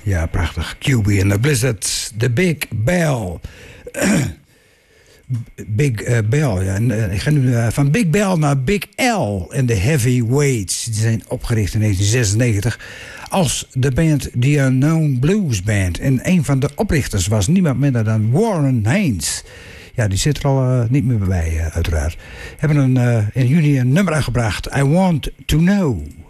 Ja, prachtig. QB en de Blizzards. The Big Bell. Big Bell, ja. En, ik ga nu van Big Bell naar Big L en de Heavyweights. Die zijn opgericht in 1996 als de band The Unknown Blues Band. En een van de oprichters was niemand minder dan Warren Haynes. Ja, die zit er al niet meer bij, uiteraard. Hebben in juni een nummer uitgebracht. I Want To Know.